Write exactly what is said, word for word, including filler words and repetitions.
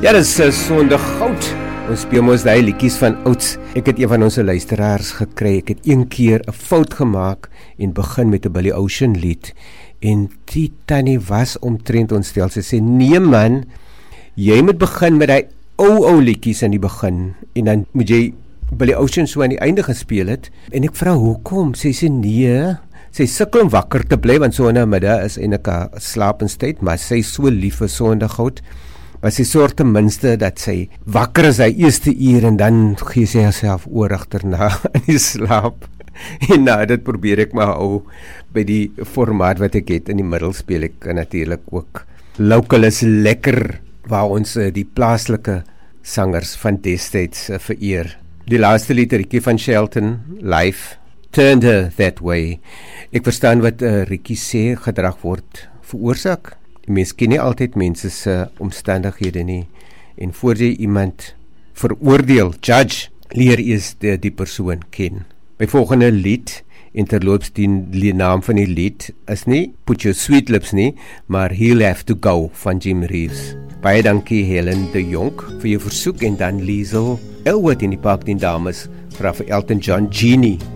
Ja, dit is uh, Sondag Goud. Ons speel mos die liedjies van ouds. Ek het een van ons luisteraars gekry. Ek het een keer 'n fout gemaak en begin met 'n Billy Ocean lied. En die tannie was omtrent ontstel. Sy sê, nee man, jy moet begin met die ou ou liedjies in die begin. En dan moet jy Billy Ocean so aan die einde gespeel het. En ek vra, hoekom? Sy sê, nee, sy sukkel om wakker te bly, want so in die middag is eintlik 'n slapenstyd, maar sy is so lief vir Sondag Goud. Maar sy sorg ten minste dat sy wakker is hy eerste uur en dan gee sy haarself oor agterna in die slaap. En nou, dit probeer ek maar hou by die formaat wat ek het. In die middel speel ek natuurlik ook Local is lekker, waar ons uh, die plaaslike sangers van destyds uh, vereer. Die laaste liedjie van Shelton, Life, Turned Her That Way. Ek verstaan wat uh, Rikkie sê, gedrag word veroorsaak. Mens ken nie altyd mense se omstandighede nie. En voor jy iemand veroordeel, judge, leer eers die, die persoon ken. My volgende lied, en terloops die, die naam van die lied, is nie Put Your Sweet Lips nie, maar He'll Have To Go van Jim Reeves. Baie dankie Helen de Jonk vir jou versoek, en dan Liesel Elwood in die Park den Dames, vra vir Elton John, Genie.